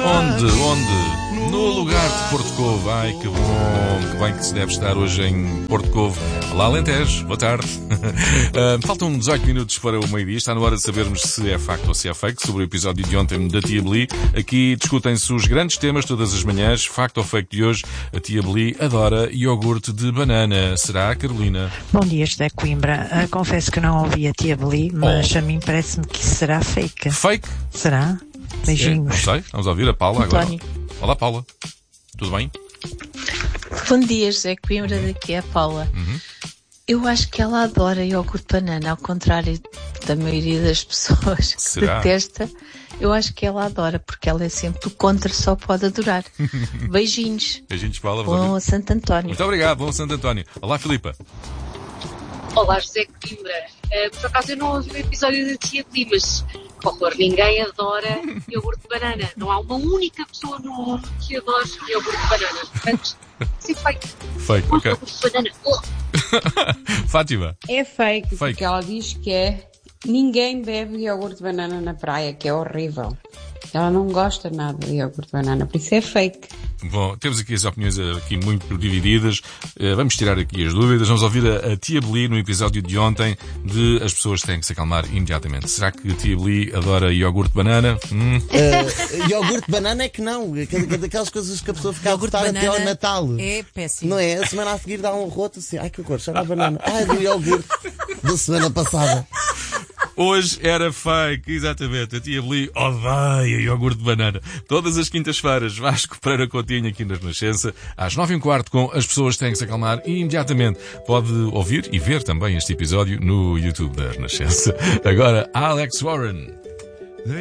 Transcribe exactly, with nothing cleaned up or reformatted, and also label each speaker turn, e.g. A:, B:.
A: Onde? Onde? No lugar de Porto Covo. Ai, que bom. Que bem que se deve estar hoje em Porto Covo. Olá, Alentejo. Boa tarde. uh, faltam dezoito minutos para o meio-dia. Está na hora de sabermos se é facto ou se é fake sobre o episódio de ontem da Tia Beli. Aqui discutem-se os grandes temas todas as manhãs. Facto ou fake de hoje. A Tia Beli adora iogurte de banana. Será, Carolina?
B: Bom dia, José Coimbra. Uh, confesso que não ouvi a Tia Beli, mas oh. a mim parece-me que isso será fake.
A: Fake?
B: Será? Beijinhos.
A: É, não sei. Vamos ouvir a Paula
C: António.
A: agora. Olá, Paula. Tudo bem?
C: Bom dia, José Coimbra, daqui é a Paula.
A: Uhum.
C: Eu acho que ela adora iogurte de banana, ao contrário da maioria das pessoas que
A: Será?
C: detesta. Eu acho que ela adora, porque ela é sempre o contra, só pode adorar. Beijinhos.
A: Beijinhos, Paula.
C: Bom a Santo António.
A: Muito obrigado, bom Santo António. Olá, Filipa.
D: Olá, José Coimbra. Uh, por acaso eu não ouvi o episódio da Tia Beli, mas, que horror, ninguém adora iogurte de banana. Não há uma única pessoa no mundo que adore iogurte de banana. Portanto, sim, fake.
A: Fake, ok.
D: Iogurte de banana. Oh.
A: Fátima.
E: É fake,
A: Fake.
E: porque ela diz que é ninguém bebe iogurte de banana na praia, que é horrível. Ela não gosta nada de iogurte de banana, por isso é fake.
A: Bom, temos aqui as opiniões aqui muito divididas. Uh, vamos tirar aqui as dúvidas. Vamos ouvir a, a Tia Beli no episódio de ontem de As Pessoas Têm que Se Acalmar Imediatamente. Será que a Tia Beli adora iogurte de banana? Hum?
F: Uh, iogurte de banana é que não. Daquelas coisas que a pessoa fica a gostar até ao Natal.
G: É péssimo.
F: Não é? A semana a seguir dá um roto assim. Ai, que cor, cheira a banana. Ai, do iogurte da semana passada.
A: Hoje era fake, exatamente. A Tia Beli odeia iogurte de banana. Todas as quintas-feiras, Vasco Pereira Coutinho aqui na Renascença, às nove e um quarto, com As Pessoas Têm que Se Acalmar imediatamente. Pode ouvir e ver também este episódio no YouTube da Renascença. Agora, Alex Warren.